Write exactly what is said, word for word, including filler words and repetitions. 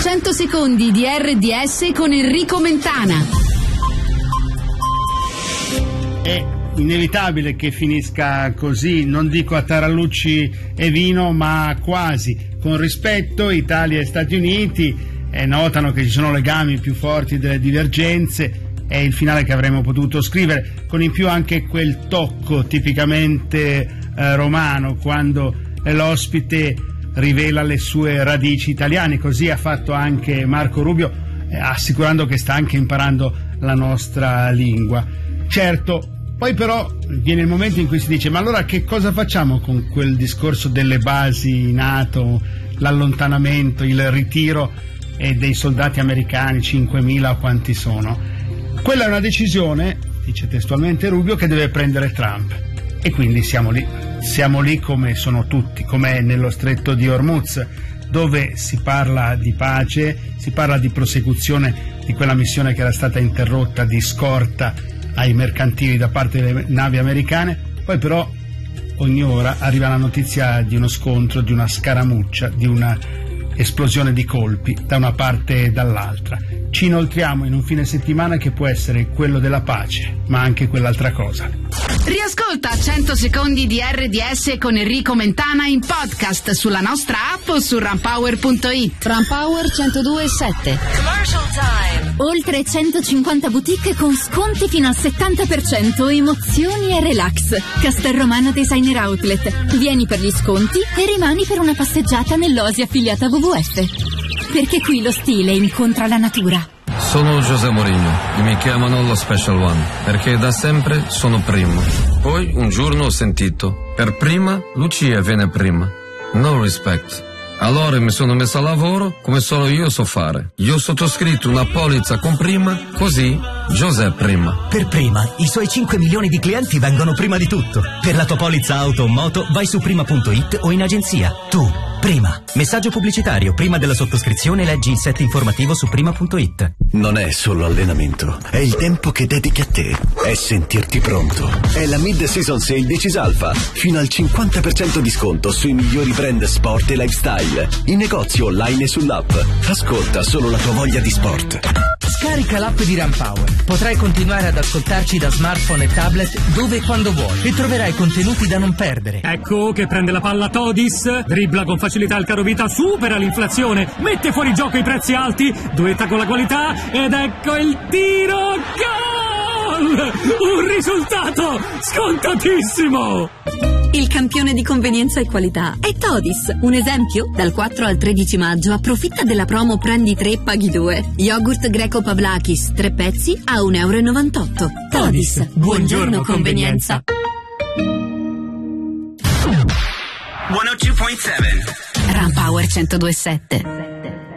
cento secondi di R D S con Enrico Mentana. È inevitabile che finisca così, non dico a tarallucci e vino, ma quasi. Con rispetto, Italia e Stati Uniti eh, notano che ci sono legami più forti delle divergenze. È il finale che avremmo potuto scrivere, con in più anche quel tocco tipicamente eh, romano, quando eh, l'ospite rivela le sue radici italiane. Così ha fatto anche Marco Rubio, eh, assicurando che sta anche imparando la nostra lingua. Certo, poi però viene il momento in cui si dice: ma allora che cosa facciamo con quel discorso delle basi NATO, l'allontanamento, il ritiro eh, dei soldati americani, cinquemila o quanti sono? Quella è una decisione, dice testualmente Rubio, che deve prendere Trump. E quindi siamo lì, siamo lì come sono tutti, come nello stretto di Hormuz, dove si parla di pace, si parla di prosecuzione di quella missione che era stata interrotta di scorta ai mercantili da parte delle navi americane. Poi però ogni ora arriva la notizia di uno scontro, di una scaramuccia, di una esplosione di colpi da una parte e dall'altra. Ci inoltriamo in un fine settimana che può essere quello della pace, ma anche quell'altra cosa. Riascolta cento secondi di R D S con Enrico Mentana in podcast sulla nostra app o su Rampower punto it. Rampower centodue e sette. Commercial time. Oltre centocinquanta boutique con sconti fino al settanta per cento, emozioni e relax. Castelromano Designer Outlet. Vieni per gli sconti e rimani per una passeggiata nell'Oasi affiliata W W F. Perché qui lo stile incontra la natura. Sono José Mourinho e mi chiamano lo Special One perché da sempre sono primo. Poi un giorno ho sentito: per prima Lucia viene prima. No respect. Allora mi sono messo a lavoro come solo io so fare. Io ho sottoscritto una polizza con prima, così José prima. Per prima, i suoi cinque milioni di clienti vengono prima di tutto. Per la tua polizza auto o moto vai su prima punto it o in agenzia. Tu, prima. Messaggio pubblicitario. Prima della sottoscrizione leggi il set informativo su prima punto it. Non è solo allenamento, è il tempo che dedichi a te. È sentirti pronto. È la mid-season sale di Cisalfa. Fino al cinquanta per cento di sconto sui migliori brand sport e lifestyle. In negozio online e sull'app. Ascolta solo la tua voglia di sport. Scarica l'app di Rampower. Potrai continuare ad ascoltarci da smartphone e tablet dove e quando vuoi e troverai contenuti da non perdere. Ecco che prende la palla Todis, dribbla con facilità il carovita, supera l'inflazione, mette fuori gioco i prezzi alti, duetta con la qualità ed ecco il tiro, gol! Un risultato scontatissimo! Il campione di convenienza e qualità è Todis. Un esempio? Dal quattro al tredici maggio approfitta della promo prendi tre paghi due. Yogurt greco Pavlakis, tre pezzi a un euro e novantotto. Todis, buongiorno, buongiorno convenienza. centodue virgola sette. Rampower centodue e sette.